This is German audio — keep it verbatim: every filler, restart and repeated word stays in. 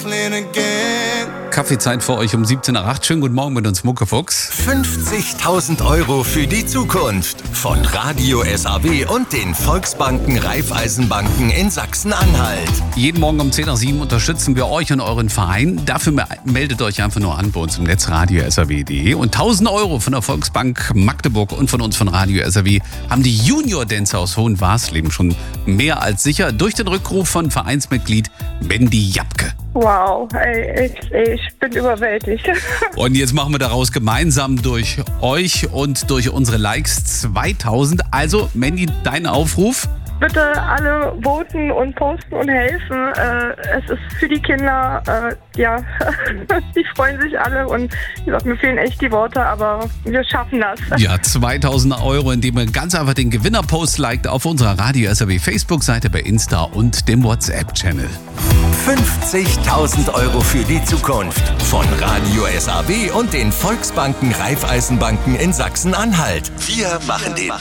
lean again. Kaffeezeit für euch um siebzehn Uhr acht. Schönen guten Morgen mit uns, Muckefuchs. fünfzigtausend Euro für die Zukunft von Radio S A W und den Volksbanken Raiffeisenbanken in Sachsen-Anhalt. Jeden Morgen um zehn nach sieben unterstützen wir euch und euren Verein. Dafür me- meldet euch einfach nur an bei uns im Netz radio s a w punkt d e. Und tausend Euro von der Volksbank Magdeburg und von uns von Radio S A W haben die Junior-Dancer aus Hohenwarsleben schon mehr als sicher durch den Rückruf von Vereinsmitglied Bendy Japke. Wow, ey, ich, ich bin überwältigt. Und jetzt machen wir daraus gemeinsam durch euch und durch unsere Likes zweitausend. Also, Mandy, dein Aufruf? Bitte alle voten und posten und helfen. Äh, es ist für die Kinder, äh, ja, die freuen sich alle und wie gesagt, mir fehlen echt die Worte, aber wir schaffen das. Ja, zweitausend Euro, indem ihr ganz einfach den Gewinnerpost liked auf unserer Radio S A W Facebook-Seite bei Insta und dem WhatsApp-Channel. fünfzigtausend Euro für die Zukunft von Radio S A W und den Volksbanken Raiffeisenbanken in Sachsen-Anhalt. Wir machen den